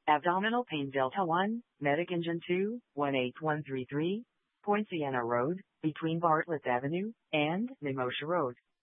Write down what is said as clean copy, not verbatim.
Abdominal pain Delta 1, Medic Engine 2, 18133, Point Siena Road, between Bartlett Avenue and Nemosha Road.